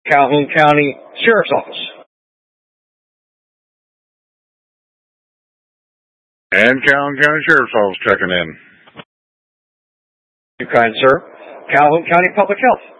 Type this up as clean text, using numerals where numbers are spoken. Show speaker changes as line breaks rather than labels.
Calhoun County Sheriff's Office.
And Calhoun County Sheriff's Office checking in.
You kind sir. Calhoun County Public Health.